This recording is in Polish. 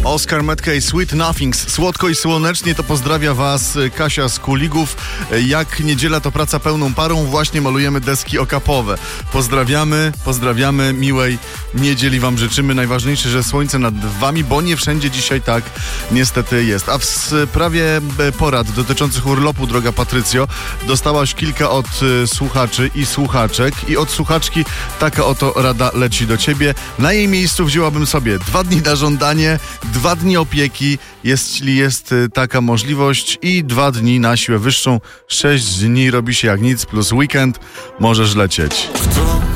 Oscar Metke, Sweet Nothings. Słodko i słonecznie to pozdrawia Was Kasia z Kuligów. Jak niedziela to praca pełną parą, właśnie malujemy deski okapowe. Pozdrawiamy, miłej niedzieli Wam życzymy. Najważniejsze, że słońce nad Wami, bo nie wszędzie dzisiaj tak niestety jest. A w sprawie porad dotyczących urlopu, droga Patrycjo, dostałaś kilka od słuchaczy i słuchaczek i od słuchaczki taka oto rada leci do Ciebie. Na jej miejscu wzięłabym sobie 2 dni na żądanie, 2 dni opieki, jeśli jest taka możliwość, i 2 dni na siłę wyższą. 6 dni robi się jak nic, plus weekend, możesz lecieć.